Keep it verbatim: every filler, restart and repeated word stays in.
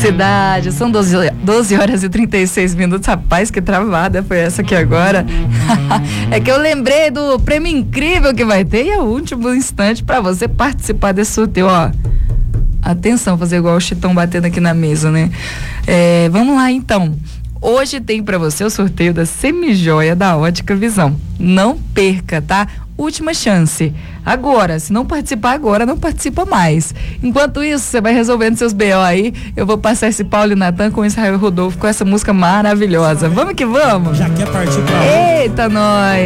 cidade. São doze horas e trinta e seis minutos. Rapaz, que travada foi essa aqui agora. É que eu lembrei do prêmio incrível que vai ter e é o último instante para você participar desse sorteio, ó. Atenção, fazer igual o Chitão batendo aqui na mesa, né? É, vamos lá, então. Hoje tem para você o sorteio da semijoia da Ótica Visão. Não perca, tá? Última chance. Agora, se não participar agora, não participa mais. Enquanto isso, você vai resolvendo seus B O aí. Eu vou passar esse Paulo e Natan com Israel Rodolfo com essa música maravilhosa. Vamos que vamos? Já quer partir pra... Eita, nós!